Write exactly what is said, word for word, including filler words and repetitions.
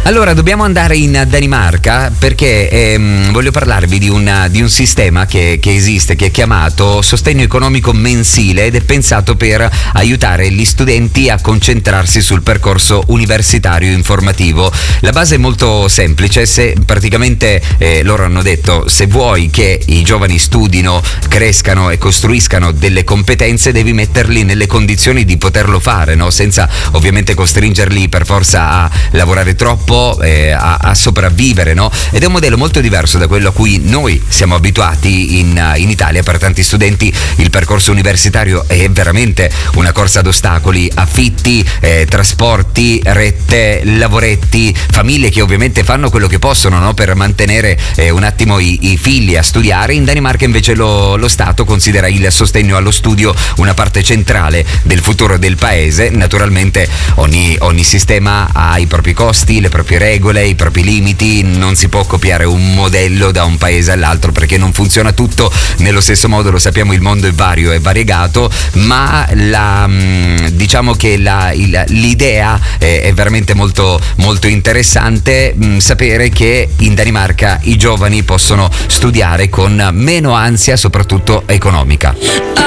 Allora, dobbiamo andare in Danimarca perché ehm, voglio parlarvi di un, di un sistema che, che esiste, che è chiamato sostegno economico mensile ed è pensato per aiutare gli studenti a concentrarsi sul percorso universitario informativo. La base è molto semplice, se praticamente eh, loro hanno detto: se vuoi che i giovani studino, crescano e costruiscano delle competenze, devi metterli nelle condizioni di poterlo fare, no? Senza ovviamente costringerli per forza a lavorare troppo, eh, a, a sopravvivere, no? Ed è un modello molto diverso da quello a cui noi siamo abituati in, in Italia. Per tanti studenti il percorso universitario è veramente una corsa ad ostacoli, affitti, eh, trasporti, rette, lavoretti, famiglie che ovviamente fanno quello che possono, no? Per mantenere eh, un attimo i, i figli a studiare. In Danimarca invece lo, lo Stato considera il sostegno allo studio una parte centrale del futuro del paese. Naturalmente ogni, ogni sistema ha i propri costi, le proprie regole, i propri limiti, non si può copiare un modello da un paese all'altro perché non funziona tutto nello stesso modo, lo sappiamo, il mondo è vario, è variegato, ma la, diciamo che la, il, l'idea è, è veramente molto, molto interessante, mh, sapere che in Danimarca i giovani possono studiare con meno ansia, soprattutto economica.